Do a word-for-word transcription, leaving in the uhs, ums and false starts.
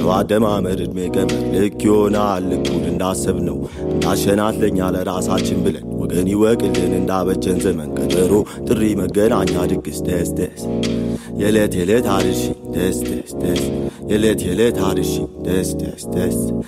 የሰው አደማመር እድሜ ገመድ ልክ ይሆናል ልኩን እንዳሰብነው እንዳሸናት ለኛ ለራሳችን ብለን ወገን ይወቅልን እንዳበጀን ዘመን ቀጠሮ ጥሪ መገናኛ ድግስ ደስ ደስ የለት የለት አርሺ ደስ ደስ ደስ የለት የለት አርሺ ደስ ደስ ደስ